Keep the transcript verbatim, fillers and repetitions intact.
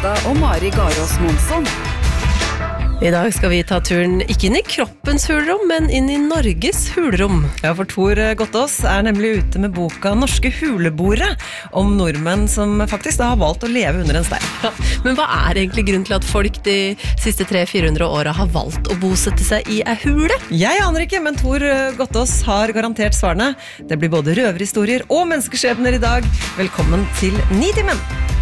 Fjelstad og Mari Garås Monsson. I dag skal vi ta turen ikke inn i kroppens hulrom, men inn i Norges hulrom. Ja, for Tor Gottaas er nemlig ute med boka Norske huleboere, om nordmenn som faktisk da har valgt å leve under en stein. Ja, men hva er egentlig grunnen til at folk de siste tre til fire hundre åra har valgt å bosette seg i ei hule? Jeg aner ikke, men Tor Gottaas har garantert svarene. Det blir både røverhistorier og menneskeskjebner i dag. Velkommen til Nitimen!